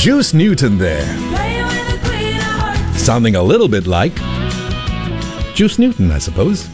Juice Newton there. Sounding a little bit like Juice Newton, I suppose.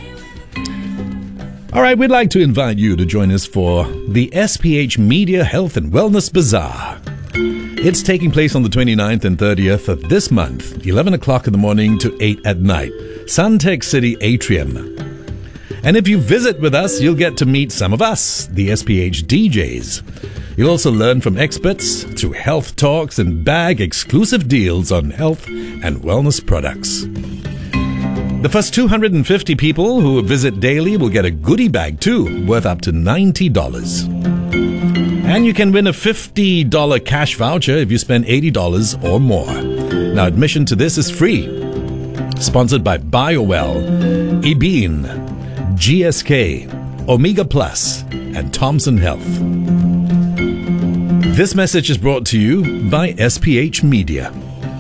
All right, we'd like to invite you to join us for the SPH Media Health and Wellness Bazaar. It's taking place on the 29th and 30th of this month, 11 o'clock in the morning to 8 at night, Suntec City Atrium. And if you visit with us, you'll get to meet some of us, the SPH DJs. You'll also learn from experts through health talks and bag exclusive deals on health and wellness products. The first 250 people who visit daily will get a goodie bag too, worth up to $90. And you can win a $50 cash voucher if you spend $80 or more. Now, admission to this is free. Sponsored by BioWell, Ebene, GSK, Omega Plus, and Thompson Health. This message is brought to you by SPH Media.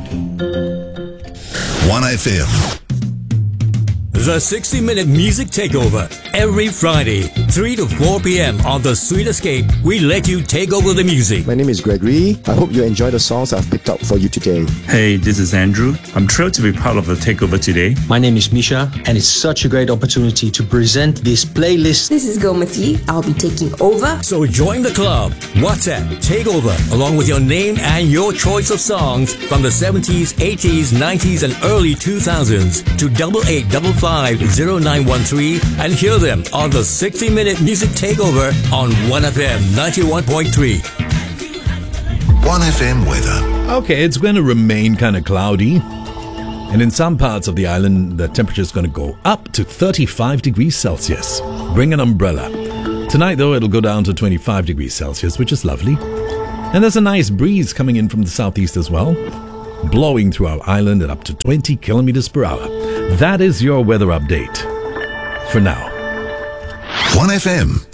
1FM. The 60-minute music takeover. Every Friday, 3 to 4 p.m. on The Sweet Escape, we let you take over the music. My name is Gregory. I hope you enjoy the songs I've picked up for you today. Hey, this is Andrew. I'm thrilled to be part of the takeover today. My name is Misha, and it's such a great opportunity to present this playlist. This is Gomati. I'll be taking over. So join the club. WhatsApp Takeover, along with your name and your choice of songs from the 70s, 80s, 90s, and early 2000s to 88550913 and hear them on the 60-minute music takeover on 1FM 91.3. 1FM weather. Okay, it's going to remain kind of cloudy. And in some parts of the island, the temperature is going to go up to 35 degrees Celsius. Bring an umbrella. Tonight, though, it'll go down to 25 degrees Celsius, which is lovely. And there's a nice breeze coming in from the southeast as well, blowing through our island at up to 20 kilometers per hour. That is your weather update for now. 1FM.